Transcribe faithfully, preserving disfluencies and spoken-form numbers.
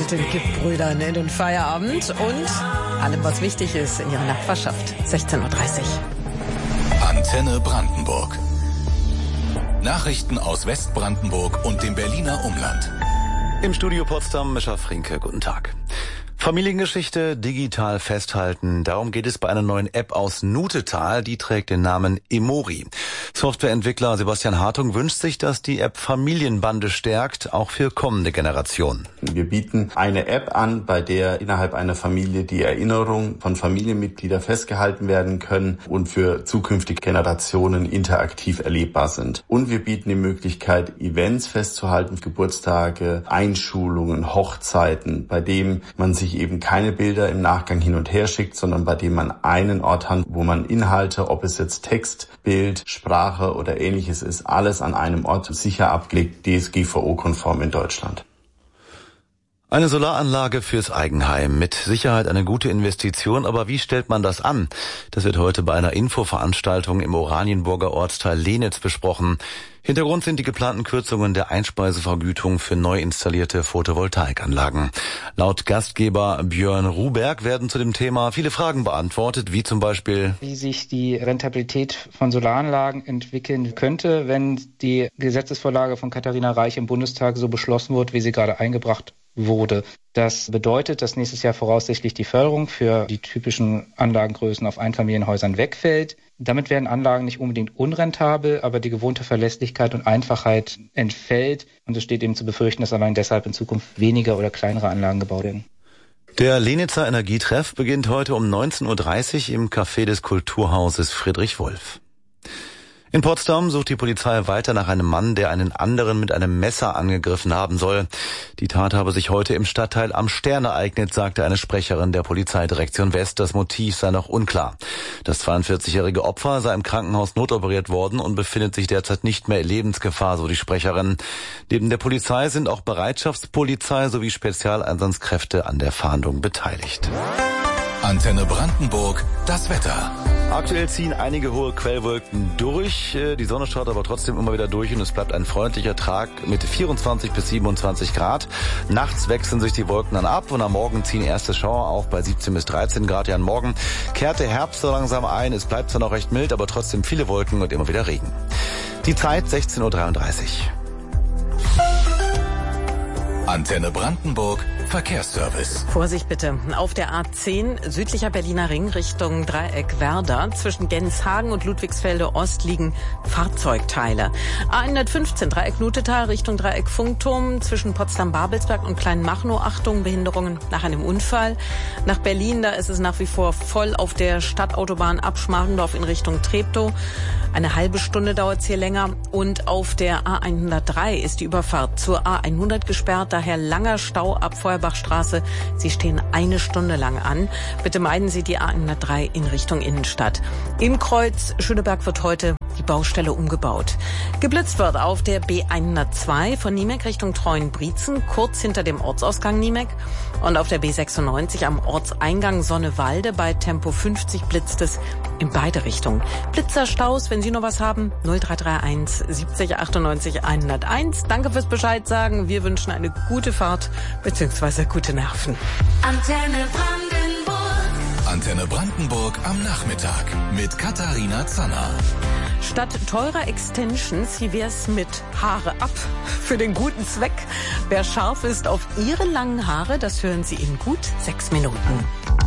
mit den Giftbrüdern in den Feierabend und allem, was wichtig ist in ihrer Nachbarschaft. sechzehn Uhr dreißig. Antenne Brandenburg. Nachrichten aus Westbrandenburg und dem Berliner Umland. Im Studio Potsdam, Mischa Frinke, guten Tag. Familiengeschichte digital festhalten. Darum geht es bei einer neuen App aus Nutetal. Die trägt den Namen Emori. Softwareentwickler Sebastian Hartung wünscht sich, dass die App Familienbande stärkt, auch für kommende Generationen. Wir bieten eine App an, bei der innerhalb einer Familie die Erinnerungen von Familienmitgliedern festgehalten werden können und für zukünftige Generationen interaktiv erlebbar sind. Und wir bieten die Möglichkeit, Events festzuhalten, Geburtstage, Einschulungen, Hochzeiten, bei dem man sich eben keine Bilder im Nachgang hin und her schickt, sondern bei dem man einen Ort hat, wo man Inhalte, ob es jetzt Text, Bild, Sprache oder ähnliches ist, alles an einem Ort sicher ablegt, D S G V O-konform in Deutschland. Eine Solaranlage fürs Eigenheim. Mit Sicherheit eine gute Investition, aber wie stellt man das an? Das wird heute bei einer Infoveranstaltung im Oranienburger Ortsteil Lehnitz besprochen. Hintergrund sind die geplanten Kürzungen der Einspeisevergütung für neu installierte Photovoltaikanlagen. Laut Gastgeber Björn Ruberg werden zu dem Thema viele Fragen beantwortet, wie zum Beispiel, wie sich die Rentabilität von Solaranlagen entwickeln könnte, wenn die Gesetzesvorlage von Katharina Reich im Bundestag so beschlossen wird, wie sie gerade eingebracht wurde. Das bedeutet, dass nächstes Jahr voraussichtlich die Förderung für die typischen Anlagengrößen auf Einfamilienhäusern wegfällt. Damit werden Anlagen nicht unbedingt unrentabel, aber die gewohnte Verlässlichkeit und Einfachheit entfällt. Und es steht eben zu befürchten, dass allein deshalb in Zukunft weniger oder kleinere Anlagen gebaut werden. Der Lehnitzer Energietreff beginnt heute um neunzehn Uhr dreißig im Café des Kulturhauses Friedrich Wolf. In Potsdam sucht die Polizei weiter nach einem Mann, der einen anderen mit einem Messer angegriffen haben soll. Die Tat habe sich heute im Stadtteil Am Stern ereignet, sagte eine Sprecherin der Polizeidirektion West. Das Motiv sei noch unklar. Das zweiundvierzigjährige Opfer sei im Krankenhaus notoperiert worden und befindet sich derzeit nicht mehr in Lebensgefahr, so die Sprecherin. Neben der Polizei sind auch Bereitschaftspolizei sowie Spezialeinsatzkräfte an der Fahndung beteiligt. Antenne Brandenburg, das Wetter. Aktuell ziehen einige hohe Quellwolken durch. Die Sonne schaut aber trotzdem immer wieder durch und es bleibt ein freundlicher Tag mit vierundzwanzig bis siebenundzwanzig Grad. Nachts wechseln sich die Wolken dann ab und am Morgen ziehen erste Schauer auf bei siebzehn bis dreizehn Grad. Ja, am Morgen kehrt der Herbst so langsam ein. Es bleibt zwar noch recht mild, aber trotzdem viele Wolken und immer wieder Regen. Die Zeit sechzehn Uhr dreiunddreißig. Antenne Brandenburg, Verkehrsservice. Vorsicht bitte. Auf der A zehn südlicher Berliner Ring Richtung Dreieck Werder zwischen Genshagen und Ludwigsfelde Ost liegen Fahrzeugteile. A hundertfünfzehn Dreieck Nutetal Richtung Dreieck Funkturm zwischen Potsdam-Babelsberg und Kleinmachnow. Achtung, Behinderungen nach einem Unfall. Nach Berlin, da ist es nach wie vor voll auf der Stadtautobahn ab Schmargendorf in Richtung Treptow. Eine halbe Stunde dauert es hier länger. Und auf der A hundertdrei ist die Überfahrt zur A hundert gesperrt. Daher langer Stau ab Feuerbachstraße. Sie stehen eine Stunde lang an. Bitte meiden Sie die A hundertdrei in Richtung Innenstadt. Im Kreuz Schöneberg wird heute die Baustelle umgebaut. Geblitzt wird auf der B hundertzwei von Niemek Richtung Treuenbrietzen, kurz hinter dem Ortsausgang Niemek. Und auf der B sechsundneunzig am Ortseingang Sonnewalde bei Tempo fünfzig blitzt es in beide Richtungen. Blitzerstaus, wenn Sie noch was haben, null drei drei eins siebzig achtundneunzig hunderteins. Danke fürs Bescheid sagen. Wir wünschen eine gute Fahrt bzw. gute Nerven. Antenne Brandenburg. Antenne Brandenburg am Nachmittag mit Katharina Zanner. Statt teurer Extensions, wie wär's mit Haare ab für den guten Zweck? Wer scharf ist auf Ihre langen Haare, das hören Sie in gut sechs Minuten.